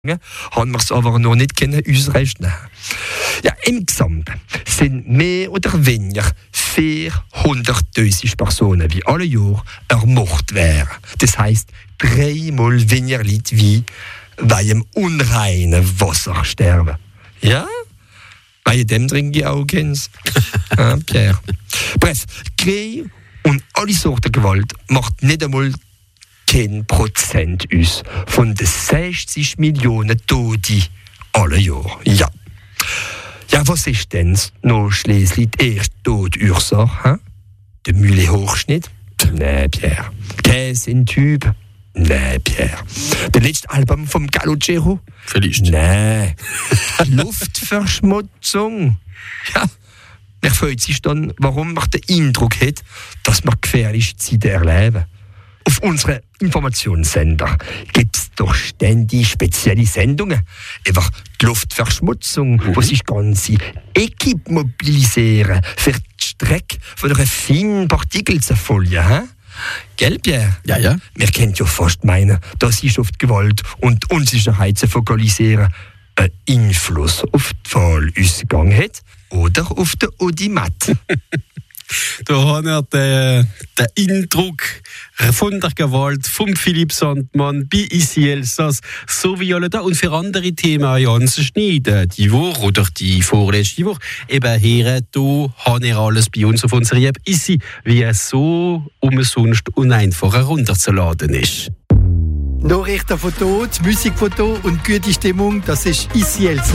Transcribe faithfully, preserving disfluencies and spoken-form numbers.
haben wir es aber noch nicht können ausrechnen. Ja, im Gesamten sind mehr oder weniger vierhunderttausend Personen wie alle Jahre ermordet werden. Das heisst, dreimal weniger Leute wie bei dem unreinen Wasser sterben. Ja? Bei dem trinke ich auch keins. Ah, Pierre. Bref, Krieg und alle Sorten Gewalt macht nicht einmal zehn Prozent aus von den sechzig Millionen Toten alle Jahre. Ja. Ja, was ist denn noch schließlich die erste Todursache? Der Mühle-Hochschnitt? Nein, Pierre. Käse in Tüben? Nein, Pierre. Der letzte Album vom Calogero? Vielleicht. Nein. Luftverschmutzung? Ja. Man freut sich dann, warum man den Eindruck hat, dass wir gefährliche Zeiten erleben. Auf unseren Informationssender gibt es doch ständig spezielle Sendungen über die Luftverschmutzung, mhm. wo sich ganze Equipe mobilisieren, für die Strecke von einer feinen Partikel zu folgen. He? Gell, Pierre? Ja, ja. Wir können ja fast meinen, dass sich auf die Gewalt und die Unsicherheit zu fokalisieren einen Einfluss auf die Wahlausgang hat oder auf den Audimat. Da haben wir den, den Eindruck von der Gewalt von Philipp Sandmann bei Ici Elsass sowie alle da und für andere Themen ganz schneiden. Die Woche oder die vorletzte Woche eben hier, da haben wir alles bei uns auf unserer App Ici, wie es so umsonst und einfach herunterzuladen ist. Nachrichten von dort, Musik von dort und gute Stimmung, das ist Ici Elsass.